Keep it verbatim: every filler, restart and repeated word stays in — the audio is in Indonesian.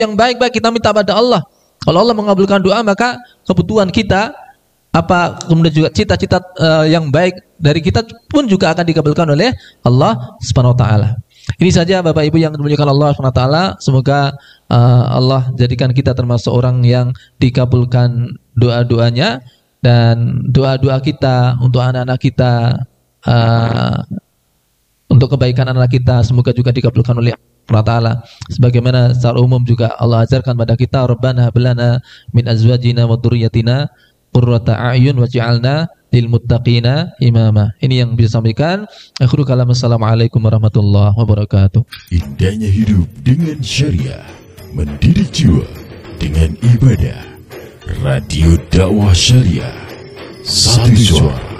yang baik-baik kita minta pada Allah. Kalau Allah mengabulkan doa, maka kebutuhan kita apa kemudian juga cita-cita uh, yang baik dari kita pun juga akan dikabulkan oleh Allah Subhanahu wa taala. Ini saja Bapak Ibu yang dimuliakan Allah Subhanahu wa taala. Semoga uh, Allah jadikan kita termasuk orang yang dikabulkan doa-doanya, dan doa-doa kita untuk anak-anak kita, uh, untuk kebaikan anak kita semoga juga dikabulkan oleh Allah Ta'ala. Sebagaimana secara umum juga Allah ajarkan pada kita, Rabbana hab lana min azwajina wa dzurriyyatina qurrata a'yun waj'alna lil muttaqina imama. Ini yang bisa sampaikan. Akhiru kalam, assalamualaikum warahmatullahi wabarakatuh. Indahnya hidup dengan syariah, mendidik jiwa dengan ibadah. Radio Dakwah Syariah, satu suara.